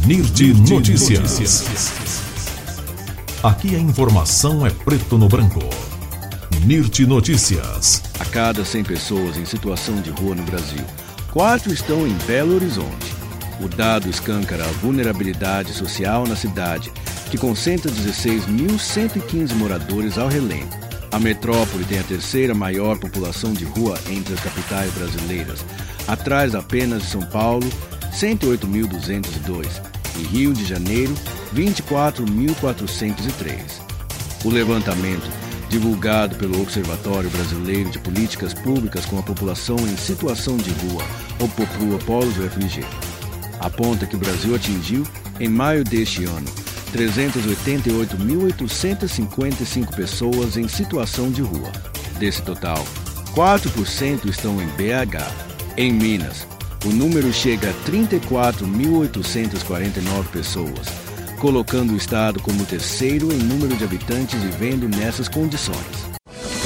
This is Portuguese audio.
NIRT Notícias. Aqui a informação é preto no branco. NIRT Notícias. A cada 100 pessoas em situação de rua no Brasil, 4 estão em Belo Horizonte. O dado escancara a vulnerabilidade social na cidade, que concentra 16.115 moradores ao relento. A metrópole tem a terceira maior população de rua entre as capitais brasileiras, atrás apenas de São Paulo, 108.202, e Rio de Janeiro, 24.403. O levantamento, divulgado pelo Observatório Brasileiro de Políticas Públicas com a População em Situação de Rua, ou POPRUA Pós-UFMG, aponta que o Brasil atingiu, em maio deste ano, 388.855 pessoas em situação de rua. Desse total, 4% estão em BH. Em Minas, o número chega a 34.849 pessoas, colocando o estado como o terceiro em número de habitantes vivendo nessas condições.